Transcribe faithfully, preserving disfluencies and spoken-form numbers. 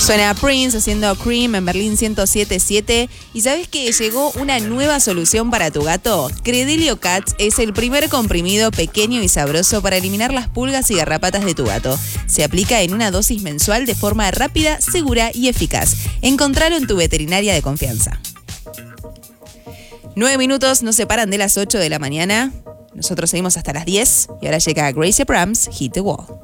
Suena Prince haciendo Cream en Berlín ciento siete punto siete. ¿Y sabes que llegó una nueva solución para tu gato? Credelio Cats es el primer comprimido pequeño y sabroso para eliminar las pulgas y garrapatas de tu gato. Se aplica en una dosis mensual de forma rápida, segura y eficaz. Encontralo en tu veterinaria de confianza. Nueve minutos nos separan de las ocho de la mañana. Nosotros seguimos hasta las diez y ahora llega Gracie Abrams, Hit the Wall.